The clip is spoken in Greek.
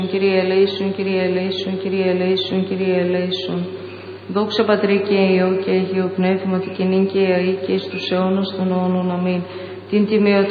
Κύριε ελέησον, Κύριε ελέησον, Κύριε ελέησον, Κύριε ελέησον. Δόξα Πατρί και Υιό και Αγίο Πνεύματι και νυν και αεί και εις τους αιώνας των αιώνων. Αμήν. Την τιμιότητα